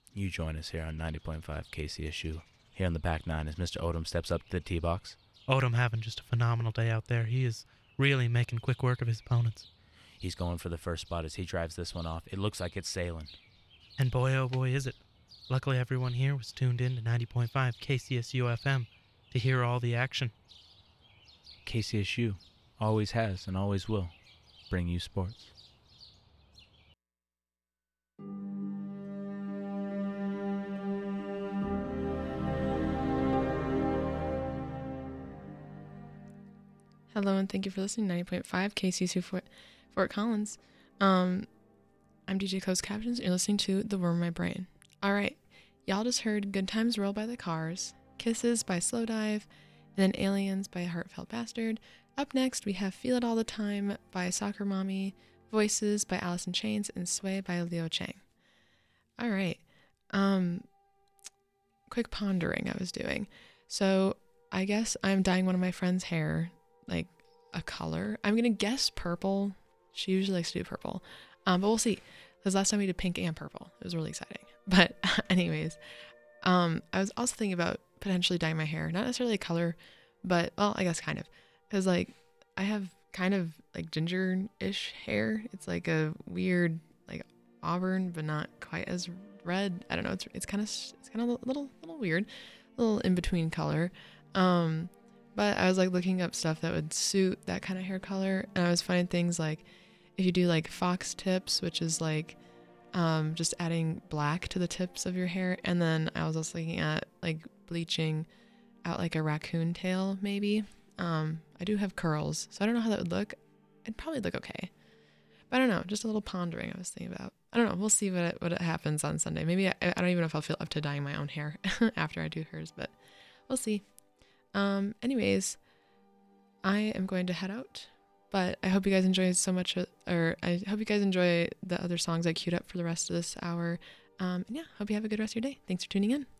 You join us here on 90.5 KCSU. Here on the back nine as Mr. Odom steps up to the tee box. Odom having just a phenomenal day out there. He is really making quick work of his opponents. He's going for the first spot as he drives this one off. It looks like it's sailing. And boy, oh boy, is it. Luckily, everyone here was tuned in to 90.5 KCSU FM to hear all the action. KCSU always has and always will bring you sports. Hello, and thank you for listening to 90.5 KCSU Fort Collins. I'm DJ Closed Captions, and you're listening to The Worm in My Brain. All right, y'all just heard Good Times Roll by the Cars, Kisses by Slow Dive, and then Aliens by Heartfelt Bastard. Up next, we have Feel It All the Time by Soccer Mommy, Voices by Alice in Chains, and Sway by Leo Chang. All right, quick pondering I was doing. So I guess I'm dyeing one of my friend's hair like a color. I'm gonna guess purple. She usually likes to do purple, but we'll see. Because last time we did pink and purple, it was really exciting. But anyways, I was also thinking about potentially dyeing my hair, not necessarily a color, but well, I guess kind of, because like I have kind of like ginger-ish hair. It's like a weird like auburn, but not quite as red. I don't know. It's kind of a little weird, a little in between color. But I was like looking up stuff that would suit that kind of hair color, and I was finding things like if you do like fox tips, which is like just adding black to the tips of your hair, and then I was also looking at like bleaching out like a raccoon tail maybe. I do have curls, so I don't know how that would look. It'd probably look okay, but I don't know. Just a little pondering I was thinking about. I don't know. We'll see what it happens on Sunday. Maybe I don't even know if I'll feel up to dyeing my own hair after I do hers, but we'll see. Anyways, I am going to head out, but I hope you guys enjoy so much, or I hope you guys enjoy the other songs I queued up for the rest of this hour. And yeah, hope you have a good rest of your day. Thanks for tuning in.